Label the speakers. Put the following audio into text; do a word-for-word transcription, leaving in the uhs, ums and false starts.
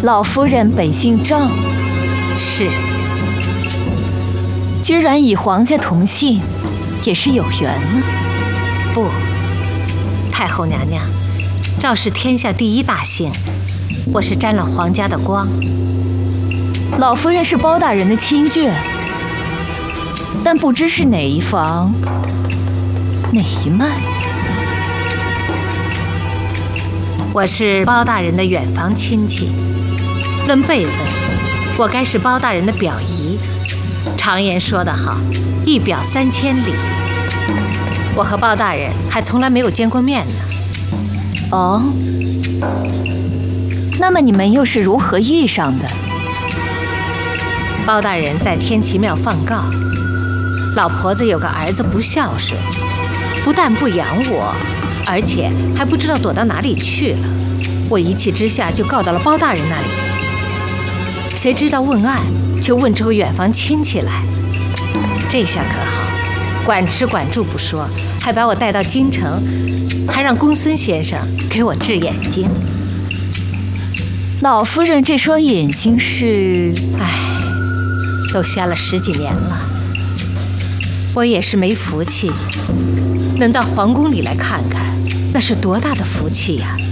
Speaker 1: 老夫人本姓赵，
Speaker 2: 是。
Speaker 1: 居然与皇家同姓，也是有缘呢。
Speaker 2: 不，太后娘娘，赵是天下第一大姓，我是沾了皇家的光。
Speaker 1: 老夫人是包大人的亲眷，但不知是哪一房，哪一脉。
Speaker 2: 我是包大人的远房亲戚，论辈分，我该是包大人的表姨。常言说得好，一表三千里。我和包大人还从来没有见过面呢。
Speaker 1: 哦，那么你们又是如何遇上的？
Speaker 2: 包大人在天齐庙放告，老婆子有个儿子不孝顺，不但不养我，而且还不知道躲到哪里去了。我一气之下就告到了包大人那里。谁知道问案，却问出个远房亲戚来。这下可好，管吃管住不说，还把我带到京城，还让公孙先生给我治眼睛。
Speaker 1: 老夫人这双眼睛是……
Speaker 2: 唉，都瞎了十几年了。我也是没福气，能到皇宫里来看看，那是多大的福气呀！